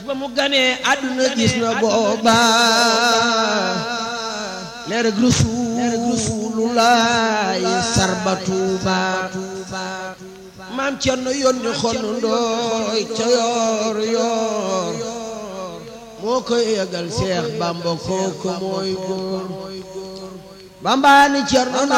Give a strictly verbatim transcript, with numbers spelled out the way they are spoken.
ba mu ganee àdduna gis na booba leer ak Rasulullah sarba Tuuba maam Cerno yónni xonnu ndooy ca yoor yoor moo koy yëgal Seex Bamba kooku mooy góor Bamba ni Cerno